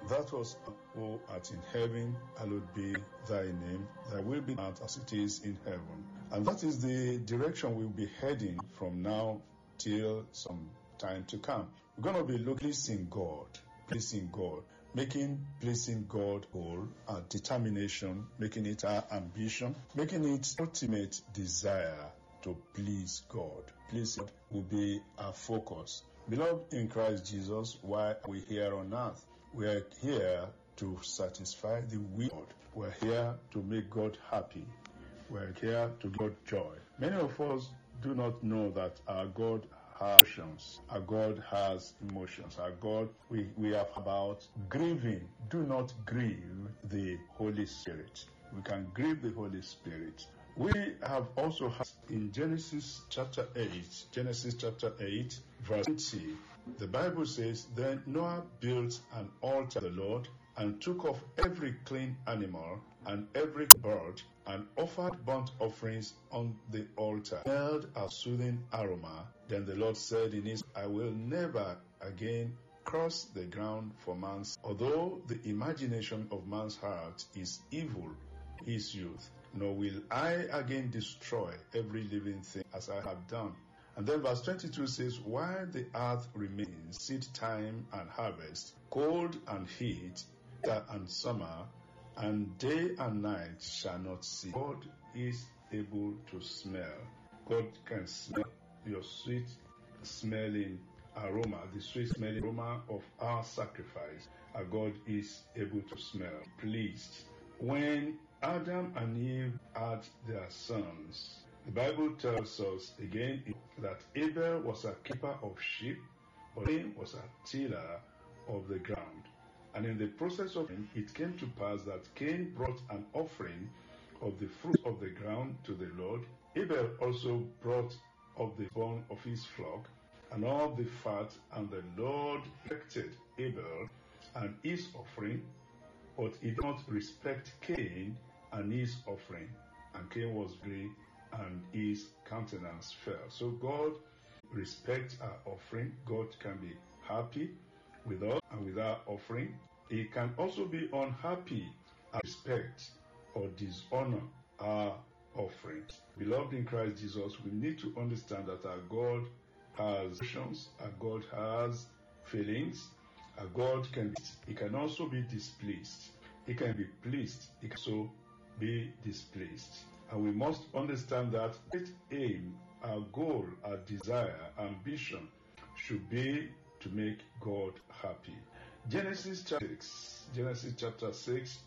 That was who art in heaven, hallowed be thy name. Thy will be done as it is in heaven. And that is the direction we'll be heading from now till some time to come. We're going to be pleasing God, making pleasing God whole, our determination, making it our ambition, making it ultimate desire to please God. Please God will be our focus. Beloved in Christ Jesus, why are we here on earth? We are here to satisfy the will of God. We're here to make God happy. We're here to give God joy. Many of us do not know that our God has emotions. Our God has emotions. Our God, we are about grieving. Do not grieve the Holy Spirit. We can grieve the Holy Spirit. We have also had in Genesis chapter 8, verse 20, the Bible says, Then Noah built an altar to the Lord, and took off every clean animal and every bird, and offered burnt offerings on the altar, smelled a soothing aroma. Then the Lord said in his, I will never again cross the ground for man's, although the imagination of man's heart is evil, his youth, nor will I again destroy every living thing as I have done. And then verse 22 says, While the earth remains, seed time and harvest, cold and heat, winter and summer, and day and night shall not cease. God is able to smell. God can smell your sweet smelling aroma, the sweet smelling aroma of our sacrifice. Our God is able to smell. Pleased. When Adam and Eve had their sons, the Bible tells us again that Abel was a keeper of sheep, but Cain was a tiller of the ground. And in the process of it, it came to pass that Cain brought an offering of the fruit of the ground to the Lord. Abel also brought of the bone of his flock and all the fat, and the Lord respected Abel and his offering, but he did not respect Cain and his offering. And Cain was grieved, and his countenance fell. So God respects our offering. God can be happy with us and with our offering. He can also be unhappy and respect or dishonor our offerings. Beloved in Christ Jesus, we need to understand that our God has emotions, our God has feelings, our God can also be displeased. He can be pleased, he can also be displeased. And we must understand that its aim, our goal, our desire, ambition should be to make God happy. Genesis chapter 6,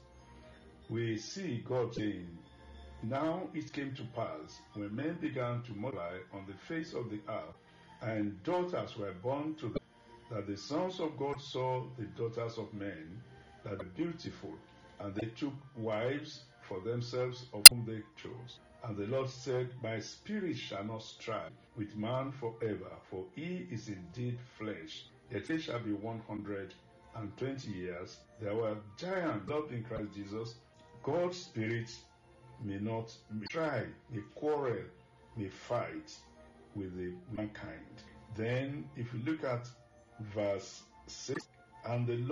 we see God saying, Now it came to pass, when men began to multiply on the face of the earth, and daughters were born to them, that the sons of God saw the daughters of men, that were beautiful, and they took wives for themselves of whom they chose. And the Lord said, My spirit shall not strive with man forever, for he is indeed flesh. Yet he shall be 120 years. There were giants loved in Christ Jesus. God's spirit may not try, may quarrel, may fight with the mankind. Then if you look at verse 6, and the